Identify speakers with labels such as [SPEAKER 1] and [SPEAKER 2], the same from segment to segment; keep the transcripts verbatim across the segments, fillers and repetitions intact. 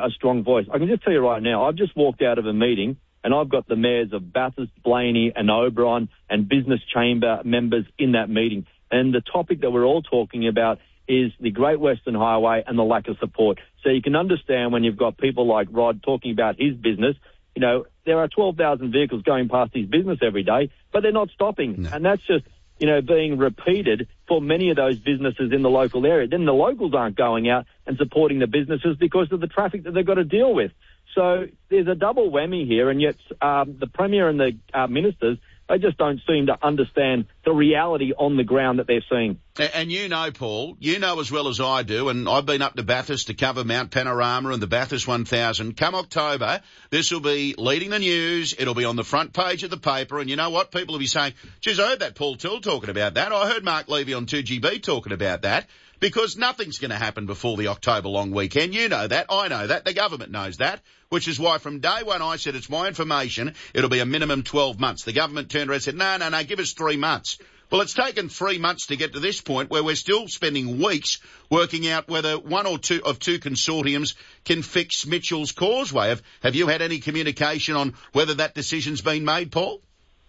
[SPEAKER 1] a strong voice. I can just tell you right now, I've just walked out of a meeting and I've got the mayors of Bathurst, Blaney and Oberon and business chamber members in that meeting. And the topic that we're all talking about is the Great Western Highway and the lack of support. So you can understand when you've got people like Rod talking about his business, you know, there are twelve thousand vehicles going past his business every day, but they're not stopping. No. And that's just, you know, being repeated for many of those businesses in the local area. Then the locals aren't going out and supporting the businesses because of the traffic that they've got to deal with. So there's a double whammy here, and yet um, the Premier and the uh, ministers, they just don't seem to understand the reality on the ground that they're seeing.
[SPEAKER 2] And you know, Paul, you know as well as I do, and I've been up to Bathurst to cover Mount Panorama and the Bathurst one thousand. Come October, this will be leading the news. It'll be on the front page of the paper. And you know what? People will be saying, geez, I heard that Paul Toole talking about that. I heard Mark Levy on two G B talking about that. Because nothing's going to happen before the October long weekend. You know that. I know that. The government knows that. Which is why from day one I said it's my information. It'll be a minimum twelve months. The government turned around and said, no, no, no, give us three months. Well, it's taken three months to get to this point where we're still spending weeks working out whether one or two of two consortiums can fix Mitchell's Causeway. Have, have you had any communication on whether that decision's been made, Paul?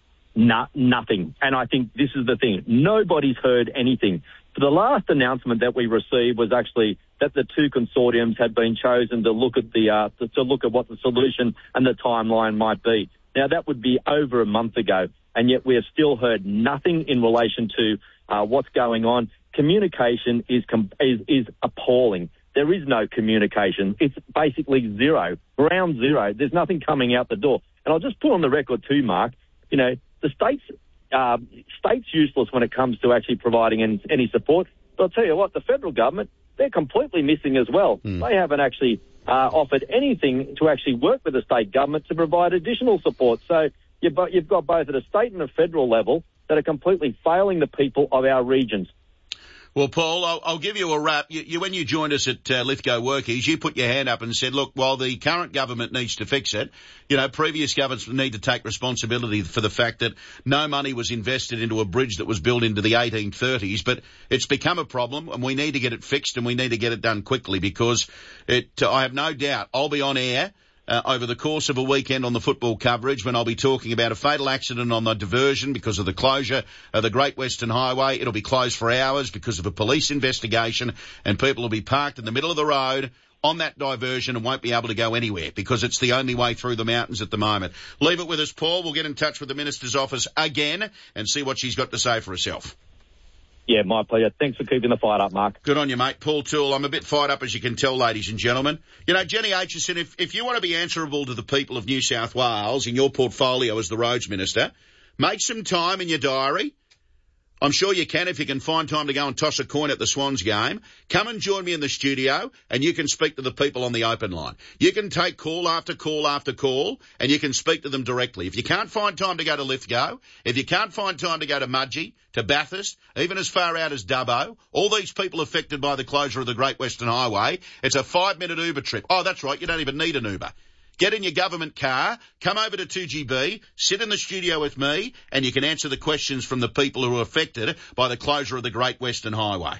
[SPEAKER 1] No, nothing. And I think this is the thing. Nobody's heard anything. The last announcement that we received was actually that the two consortiums had been chosen to look at the uh, to, to look at what the solution and the timeline might be. Now, that would be over a month ago, and yet we have still heard nothing in relation to uh, what's going on. Communication is, com- is is appalling. There is no communication. It's basically zero, ground zero. There's nothing coming out the door. And I'll just put on the record too, Mark, you know, the state's Uh, state's useless when it comes to actually providing any, any support. But I'll tell you what, the federal government, they're completely missing as well. Mm. They haven't actually uh, offered anything to actually work with the state government to provide additional support. So you've got, you've got both at a state and a federal level that are completely failing the people of our regions.
[SPEAKER 2] Well, Paul, I'll, I'll give you a wrap. You, you, when you joined us at uh, Lithgow Workies, you put your hand up and said, look, while the current government needs to fix it, you know, previous governments need to take responsibility for the fact that no money was invested into a bridge that was built into the eighteen thirties, but it's become a problem and we need to get it fixed and we need to get it done quickly because it, uh, I have no doubt I'll be on air Uh, over the course of a weekend on the football coverage when I'll be talking about a fatal accident on the diversion because of the closure of the Great Western Highway. It'll be closed for hours because of a police investigation and people will be parked in the middle of the road on that diversion and won't be able to go anywhere because it's the only way through the mountains at the moment. Leave it with us, Paul. We'll get in touch with the Minister's office again and see what she's got to say for herself.
[SPEAKER 1] Yeah, my pleasure. Thanks for keeping the fight up, Mark.
[SPEAKER 2] Good on you, mate. Paul Toole. I'm a bit fired up, as you can tell, ladies and gentlemen. You know, Jenny Aitchison, if, if you want to be answerable to the people of New South Wales in your portfolio as the Roads Minister, make some time in your diary. I'm sure you can if you can find time to go and toss a coin at the Swans game. Come and join me in the studio and you can speak to the people on the open line. You can take call after call after call and you can speak to them directly. If you can't find time to go to Lithgow, if you can't find time to go to Mudgee, to Bathurst, even as far out as Dubbo, all these people affected by the closure of the Great Western Highway, it's a five-minute Uber trip. Oh, that's right, you don't even need an Uber. Get in your government car, come over to two G B, sit in the studio with me, and you can answer the questions from the people who are affected by the closure of the Great Western Highway.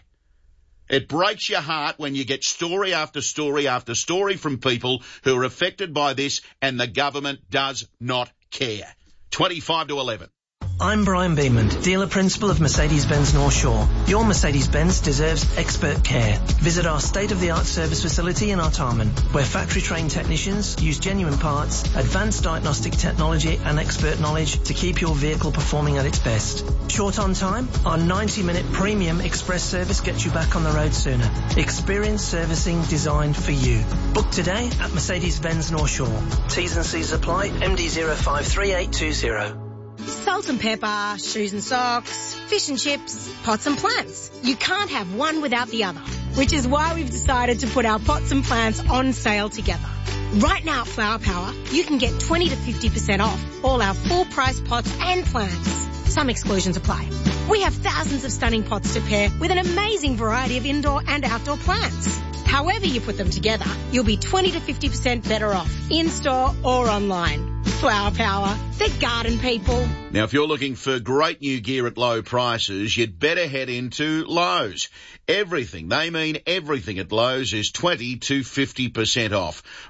[SPEAKER 2] It breaks your heart when you get story after story after story from people who are affected by this, and the government does not care. twenty-five to eleven.
[SPEAKER 3] I'm Brian Beamond, dealer principal of Mercedes-Benz North Shore. Your Mercedes-Benz deserves expert care. Visit our state-of-the-art service facility in Artarmon, where factory-trained technicians use genuine parts, advanced diagnostic technology and expert knowledge to keep your vehicle performing at its best. Short on time? Our ninety-minute premium express service gets you back on the road sooner. Experience servicing designed for you. Book today at Mercedes-Benz North Shore. T's and C's apply. M D zero five three eight two zero.
[SPEAKER 4] Salt and pepper, shoes and socks, fish and chips, pots and plants. You can't have one without the other, which is why we've decided to put our pots and plants on sale together. Right now at Flower Power, you can get twenty to fifty percent off all our full-price pots and plants. Some exclusions apply. We have thousands of stunning pots to pair with an amazing variety of indoor and outdoor plants. However you put them together, you'll be twenty to fifty percent better off, in-store or online. Flower Power, the garden people.
[SPEAKER 2] Now, if you're looking for great new gear at low prices, you'd better head into Lowe's. Everything, they mean everything at Lowe's is twenty to fifty percent off.